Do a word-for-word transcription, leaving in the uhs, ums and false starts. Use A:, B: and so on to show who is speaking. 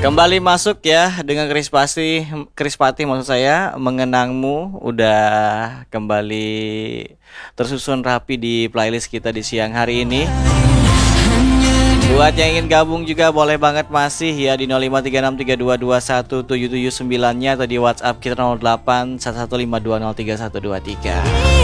A: Kembali masuk ya dengan Krispati, Krispati maksud saya, Mengenangmu udah kembali tersusun rapi di playlist kita di siang hari ini. Buat yang ingin gabung juga boleh banget masih ya di nol lima tiga enam tiga dua dua satu tujuh tujuh sembilan nya atau di WhatsApp kita nol delapan satu satu lima dua nol tiga satu dua tiga.